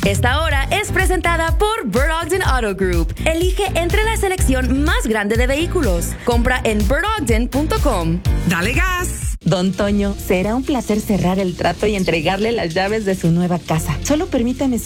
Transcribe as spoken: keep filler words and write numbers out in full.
Esta hora es presentada por Bird Ogden Auto Group. Elige entre la selección más grande de vehículos. Compra en bird ogden punto com. ¡Dale gas! Don Toño, será un placer cerrar el trato y entregarle las llaves de su nueva casa. Solo permítame